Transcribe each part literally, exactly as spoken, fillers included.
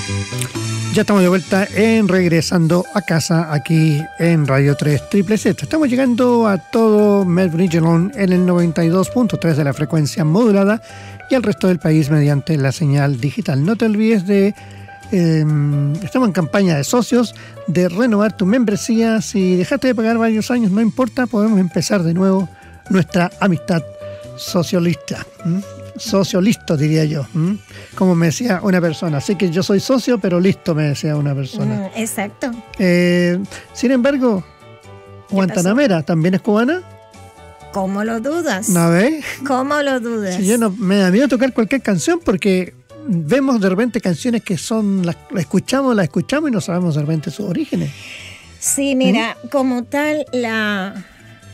Ya estamos de vuelta en Regresando a Casa, aquí en Radio tres Triple Z. Estamos llegando a todo Melbourne Regional en el noventa y dos punto tres de la frecuencia modulada y al resto del país mediante la señal digital. No te olvides de, eh, estamos en campaña de socios, de renovar tu membresía. Si dejaste de pagar varios años, no importa, podemos empezar de nuevo nuestra amistad socialista. ¿Mm? Socio listo, diría yo, ¿m? Como me decía una persona. Así que yo soy socio, pero listo, me decía una persona. Mm, exacto. Eh, sin embargo, Guantanamera también es cubana. ¿Cómo lo dudas? ¿No ves? ¿Cómo lo dudas? Si yo no, me da miedo tocar cualquier canción porque vemos de repente canciones que son, las la escuchamos, las escuchamos y no sabemos de repente sus orígenes. Sí, mira, ¿Mm? como tal, la,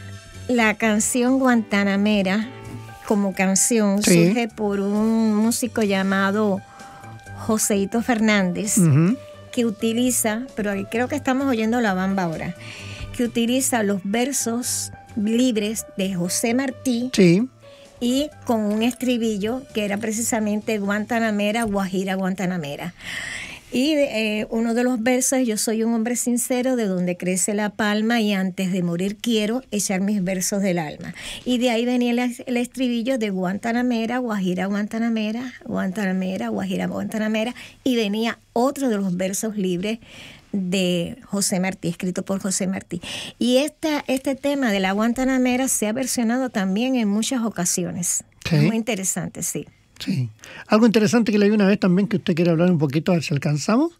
la canción Guantanamera como canción sí. surge por un músico llamado Joseito Fernández, uh-huh. que utiliza, pero creo que estamos oyendo la bamba ahora, que utiliza los versos libres de José Martí sí. y con un estribillo que era precisamente Guantanamera, Guajira, Guantanamera. Y eh, uno de los versos, yo soy un hombre sincero de donde crece la palma y antes de morir quiero echar mis versos del alma. Y de ahí venía el, el estribillo de Guantanamera, Guajira, Guantanamera, Guantanamera, Guajira, Guantanamera. Y venía otro de los versos libres de José Martí, escrito por José Martí. Y esta, este tema de la Guantanamera se ha versionado también en muchas ocasiones. Sí. Es muy interesante, sí. Sí. Algo interesante que leí una vez también que usted quiere hablar un poquito, a ver si alcanzamos,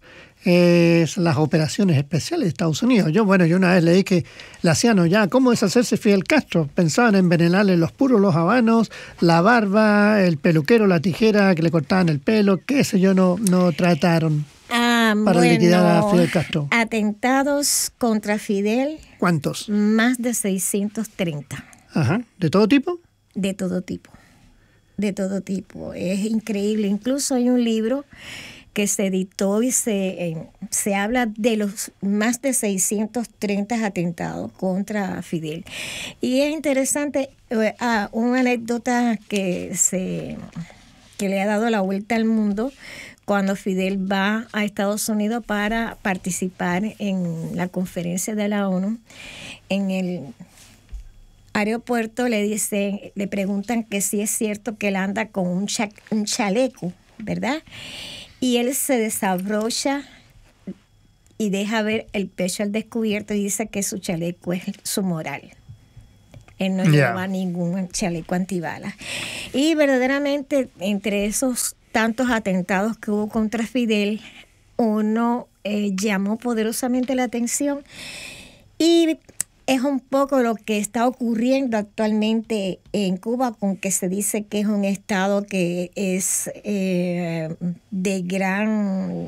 es las operaciones especiales de Estados Unidos. Yo, bueno, yo una vez leí que le hacían ya, ¿cómo deshacerse Fidel Castro? Pensaban envenenarle los puros, los habanos, la barba, el peluquero, la tijera que le cortaban el pelo, qué sé yo, no, no trataron ah, para bueno, liquidar a Fidel Castro. Atentados contra Fidel. ¿Cuántos? Más de seiscientos treinta. Ajá. ¿De todo tipo? De todo tipo. De todo tipo, es increíble. Incluso hay un libro que se editó y se, eh, se habla de los más de seiscientos treinta atentados contra Fidel. Y es interesante, eh, ah, una anécdota que, se, que le ha dado la vuelta al mundo cuando Fidel va a Estados Unidos para participar en la conferencia de la ONU. En el aeropuerto le dicen, le preguntan que si es cierto que él anda con un, cha, un chaleco, ¿verdad? Y él se desabrocha y deja ver el pecho al descubierto y dice que su chaleco es su moral. Él no yeah. lleva ningún chaleco antibalas. Y verdaderamente, entre esos tantos atentados que hubo contra Fidel, uno eh, llamó poderosamente la atención y es un poco lo que está ocurriendo actualmente en Cuba, con que se dice que es un estado que es eh, de gran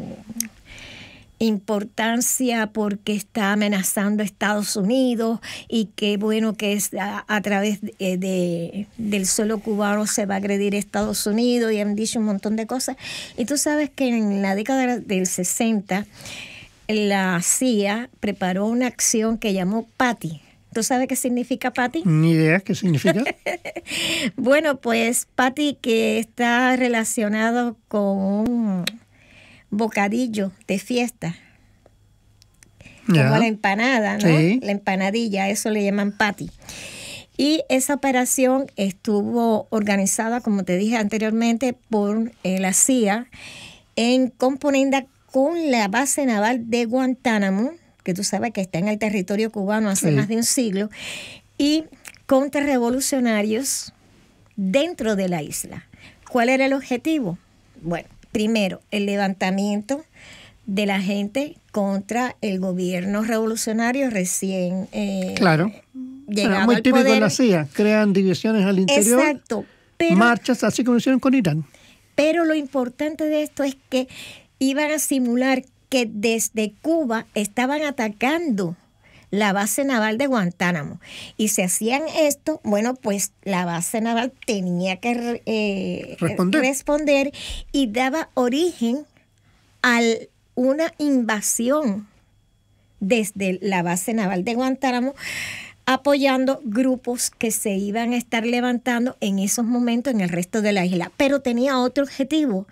importancia porque está amenazando a Estados Unidos y que bueno que es a, a través de, de, del suelo cubano se va a agredir a Estados Unidos y han dicho un montón de cosas. Y tú sabes que en la década del sesenta la C I A preparó una acción que llamó PATI. ¿Tú sabes qué significa PATI? Ni idea qué significa. Bueno, pues PATI, que está relacionado con un bocadillo de fiesta. Yeah. Como la empanada, ¿no? Sí. La empanadilla, eso le llaman PATI. Y esa operación estuvo organizada, como te dije anteriormente, por eh, la C I A en componenda con la base naval de Guantánamo, que tú sabes que está en el territorio cubano hace sí. más de un siglo, y contrarrevolucionarios dentro de la isla. ¿Cuál era el objetivo? Bueno, primero, el levantamiento de la gente contra el gobierno revolucionario recién eh, claro. llegado bueno, muy al típico poder. De la C I A, crean divisiones al interior. Exacto. Pero, marchas, así como hicieron con Irán. Pero lo importante de esto es que iban a simular que desde Cuba estaban atacando la base naval de Guantánamo. Y si hacían esto, bueno, pues la base naval tenía que eh, responder. responder y daba origen a una invasión desde la base naval de Guantánamo, apoyando grupos que se iban a estar levantando en esos momentos en el resto de la isla. Pero tenía otro objetivo,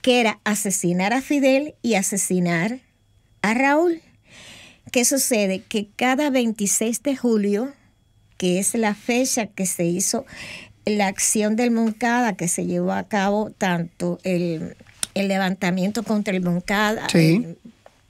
que era asesinar a Fidel y asesinar a Raúl. ¿Qué sucede? Que cada veintiséis de julio, que es la fecha que se hizo la acción del Moncada, que se llevó a cabo tanto el, el levantamiento contra el Moncada, sí. el,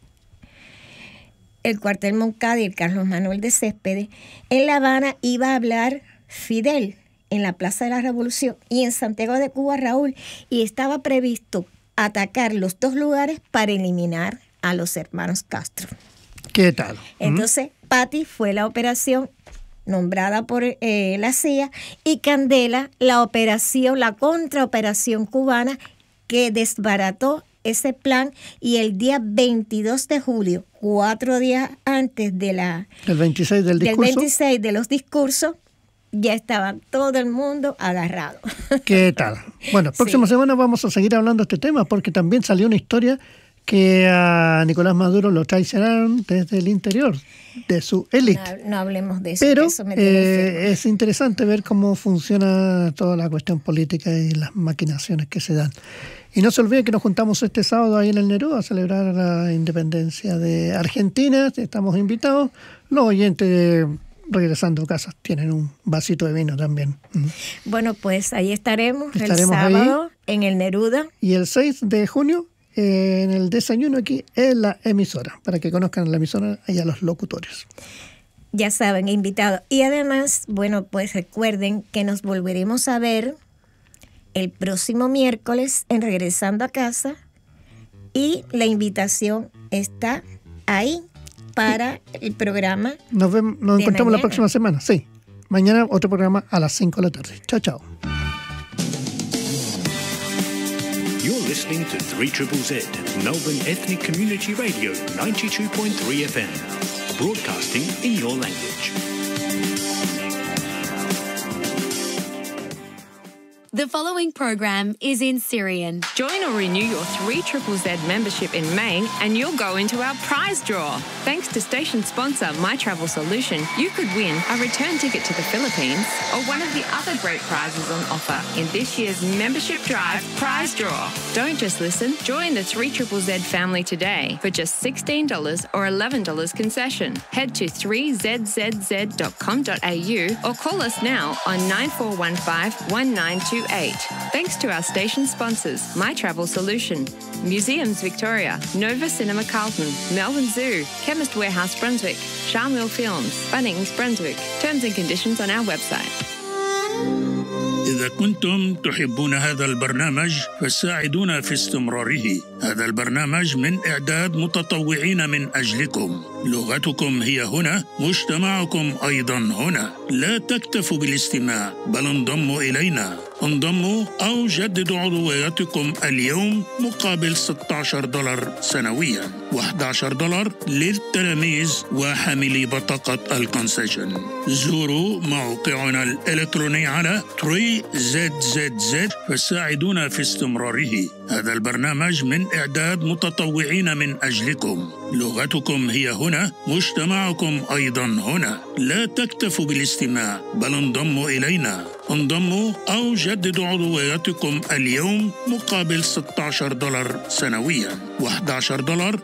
el cuartel Moncada y el Carlos Manuel de Céspedes, en La Habana iba a hablar Fidel en la Plaza de la Revolución y en Santiago de Cuba Raúl, y estaba previsto atacar los dos lugares para eliminar a los hermanos Castro. ¿Qué tal? Entonces, ¿Mm? Patty fue la operación nombrada por eh, la C I A, y Candela la operación, la contraoperación cubana que desbarató ese plan, y el día veintidós de julio, cuatro días antes de la, el veintiséis del discurso, del veintiséis de los discursos, ya estaba todo el mundo agarrado. ¿Qué tal? Bueno, próxima sí. semana vamos a seguir hablando de este tema, porque también salió una historia que a Nicolás Maduro lo traicionaron desde el interior de su élite. No, no hablemos de eso. Pero eso me eh, es interesante ver cómo funciona toda la cuestión política y las maquinaciones que se dan. Y no se olviden que nos juntamos este sábado ahí en el Neruda a celebrar la independencia de Argentina. Estamos invitados. Los oyentes regresando a casa tienen un vasito de vino también. Bueno, pues ahí estaremos, estaremos el sábado ahí. En el Neruda. Y el seis de junio eh, en el desayuno aquí en la emisora, para que conozcan la emisora y a los locutores. Ya saben, invitados. Y además, bueno, pues recuerden que nos volveremos a ver el próximo miércoles en Regresando a Casa, y la invitación está ahí para el programa. Nos, vemos, nos encontramos mañana. La próxima semana, sí. Mañana otro programa a las cinco de la tarde. Chao, chao. You're listening to three Z Z, Melbourne Ethnic Community Radio, ninety-two point three F M, broadcasting in your language. The following program is in Syrian. Join or renew your three Z Z membership in May and you'll go into our prize draw. Thanks to station sponsor My Travel Solution, you could win a return ticket to the Philippines or one of the other great prizes on offer in this year's Membership Drive Prize Draw. Don't just listen, join the three Z Z family today for just sixteen dollars or eleven dollars concession. Head to three z z z dot com dot a u or call us now on nine four one five, one nine two eight. Thanks to our station sponsors, My Travel Solution, Museums Victoria, Nova Cinema Carlton, Melbourne Zoo, Chemist Warehouse Brunswick, Charmwell Films, Bunnings Brunswick. Terms and conditions on our website. إذا كنتم تحبون هذا البرنامج فساعدونا في استمراره. هذا البرنامج من إعداد متطوعين من أجلكم. لغتكم هي هنا، مجتمعكم أيضا هنا. لا تكتفوا بالاستماع بل انضموا إلينا. انضموا أو جددوا عضويتكم اليوم مقابل ستة عشر دولار سنويا وأحد عشر دولار للتلاميذ وحاملي بطاقة الكونسيشن. زوروا موقعنا الإلكتروني على ثري زد زد زد فساعدونا في استمراره. هذا البرنامج من إعداد متطوعين من أجلكم. لغتكم هي هنا، مجتمعكم أيضا هنا. لا تكتفوا بالاستماع بل انضموا إلينا. انضموا أو جددوا عضويتكم اليوم مقابل ستة عشر دولار سنويا وأحد عشر دولار